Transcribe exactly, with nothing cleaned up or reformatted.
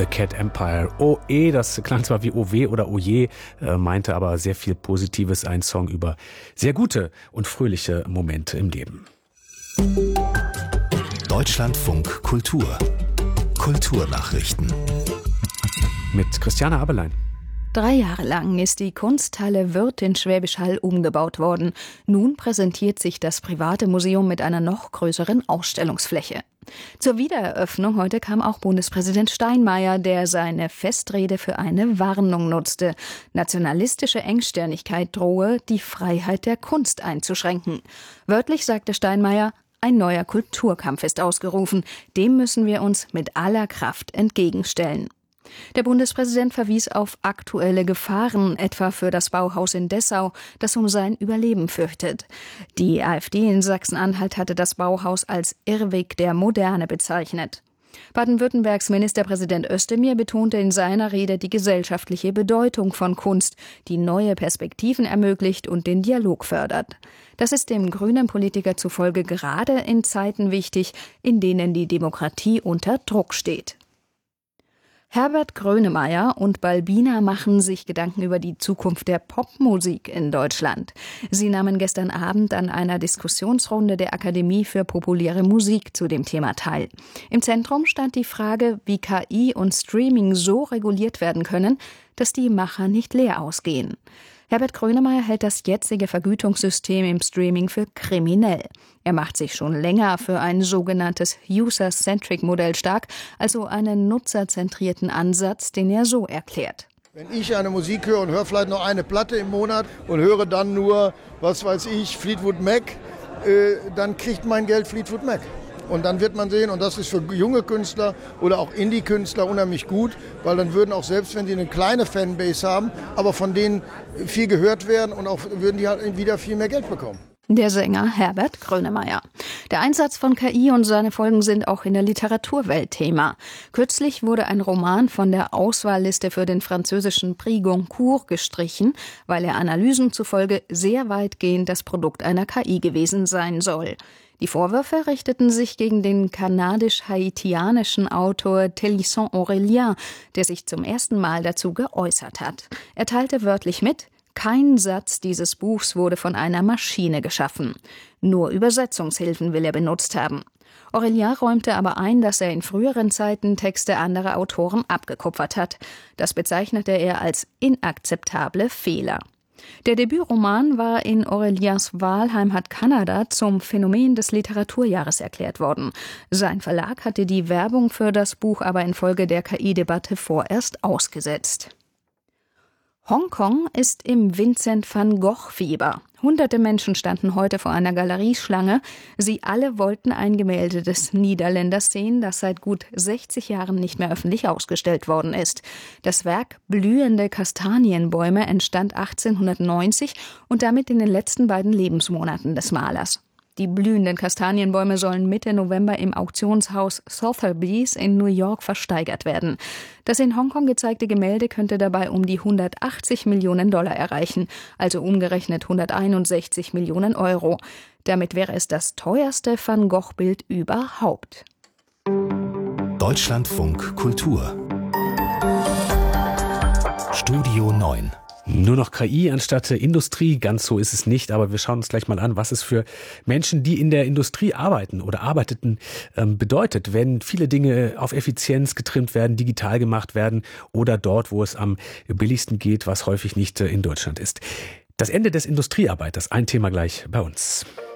The Cat Empire. O E, das klang zwar wie O W oder Oje, äh, meinte aber sehr viel Positives. Ein Song über sehr gute und fröhliche Momente im Leben. Deutschlandfunk Kultur. Kulturnachrichten. Mit Christiane Aberlein. Drei Jahre lang ist die Kunsthalle Würth in Schwäbisch Hall umgebaut worden. Nun präsentiert sich das private Museum mit einer noch größeren Ausstellungsfläche. Zur Wiedereröffnung heute kam auch Bundespräsident Steinmeier, der seine Festrede für eine Warnung nutzte. Nationalistische Engstirnigkeit drohe, die Freiheit der Kunst einzuschränken. Wörtlich sagte Steinmeier: Ein neuer Kulturkampf ist ausgerufen. Dem müssen wir uns mit aller Kraft entgegenstellen. Der Bundespräsident verwies auf aktuelle Gefahren, etwa für das Bauhaus in Dessau, das um sein Überleben fürchtet. Die AfD in Sachsen-Anhalt hatte das Bauhaus als Irrweg der Moderne bezeichnet. Baden-Württembergs Ministerpräsident Özdemir betonte in seiner Rede die gesellschaftliche Bedeutung von Kunst, die neue Perspektiven ermöglicht und den Dialog fördert. Das ist dem grünen Politiker zufolge gerade in Zeiten wichtig, in denen die Demokratie unter Druck steht. Herbert Grönemeyer und Balbina machen sich Gedanken über die Zukunft der Popmusik in Deutschland. Sie nahmen gestern Abend an einer Diskussionsrunde der Akademie für populäre Musik zu dem Thema teil. Im Zentrum stand die Frage, wie K I und Streaming so reguliert werden können, dass die Macher nicht leer ausgehen. Herbert Grönemeyer hält das jetzige Vergütungssystem im Streaming für kriminell. Er macht sich schon länger für ein sogenanntes User-Centric-Modell stark, also einen nutzerzentrierten Ansatz, den er so erklärt. Wenn ich eine Musik höre und höre vielleicht noch eine Platte im Monat und höre dann nur, was weiß ich, Fleetwood Mac, äh, dann kriegt mein Geld Fleetwood Mac. Und dann wird man sehen, und das ist für junge Künstler oder auch Indie-Künstler unheimlich gut, weil dann würden auch, selbst wenn die eine kleine Fanbase haben, aber von denen viel gehört werden und auch würden die halt wieder viel mehr Geld bekommen. Der Sänger Herbert Grönemeyer. Der Einsatz von K I und seine Folgen sind auch in der Literaturwelt Thema. Kürzlich wurde ein Roman von der Auswahlliste für den französischen Prix Goncourt gestrichen, weil er Analysen zufolge sehr weitgehend das Produkt einer K I gewesen sein soll. Die Vorwürfe richteten sich gegen den kanadisch-haitianischen Autor Télisson Aurélien, der sich zum ersten Mal dazu geäußert hat. Er teilte wörtlich mit: Kein Satz dieses Buchs wurde von einer Maschine geschaffen. Nur Übersetzungshilfen will er benutzt haben. Aurélien räumte aber ein, dass er in früheren Zeiten Texte anderer Autoren abgekupfert hat. Das bezeichnete er als inakzeptable Fehler. Der Debütroman war in Auréliens Wahlheimat Kanada zum Phänomen des Literaturjahres erklärt worden. Sein Verlag hatte die Werbung für das Buch aber infolge der K I-Debatte vorerst ausgesetzt. Hongkong ist im Vincent-van-Gogh-Fieber. Hunderte Menschen standen heute vor einer Galerieschlange. Sie alle wollten ein Gemälde des Niederländers sehen, das seit gut sechzig Jahren nicht mehr öffentlich ausgestellt worden ist. Das Werk Blühende Kastanienbäume entstand achtzehnhundertneunzig und damit in den letzten beiden Lebensmonaten des Malers. Die blühenden Kastanienbäume sollen Mitte November im Auktionshaus Sotheby's in New York versteigert werden. Das in Hongkong gezeigte Gemälde könnte dabei um die hundertachtzig Millionen Dollar erreichen, also umgerechnet hunderteinundsechzig Millionen Euro. Damit wäre es das teuerste Van Gogh-Bild überhaupt. Deutschlandfunk Kultur. Studio neun. Nur noch K I anstatt Industrie, ganz so ist es nicht, aber wir schauen uns gleich mal an, was es für Menschen, die in der Industrie arbeiten oder arbeiteten, ähm, bedeutet, wenn viele Dinge auf Effizienz getrimmt werden, digital gemacht werden oder dort, wo es am billigsten geht, was häufig nicht äh, in Deutschland ist. Das Ende des Industriearbeiters, ein Thema gleich bei uns.